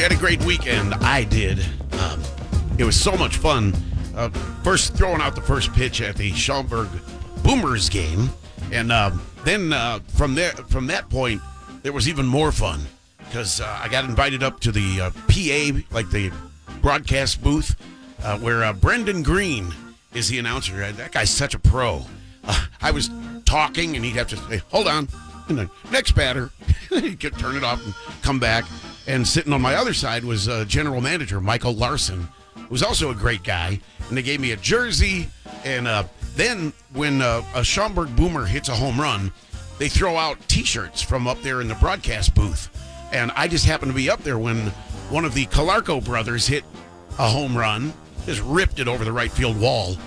had a great weekend. I did. It was so much fun. First, throwing out the first pitch at the Schaumburg Boomers game. And then from that point, there was even more fun because I got invited up to the PA, like the broadcast booth, where Brendan Green is the announcer. That guy's such a pro. I was talking, and he'd have to say, hold on, and the next batter. He'd turn it off and come back. And sitting on my other side was General Manager Michael Larson, who's also a great guy. And they gave me a jersey. And then when a Schaumburg Boomer hits a home run, they throw out T-shirts from up there in the broadcast booth. And I just happened to be up there when one of the Calarco brothers hit a home run, just ripped it over the right field wall.